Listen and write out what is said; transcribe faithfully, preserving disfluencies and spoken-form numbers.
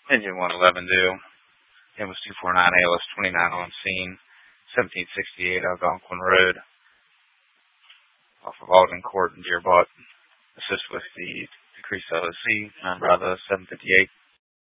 Engine one eleven due. M was two four nine, A L S twenty-nine on scene. seventeen sixty-eight Algonquin Road. Off of Alden Court in Deerbot. Assist with the decreased L O C. nine Bravo seven fifty-eight.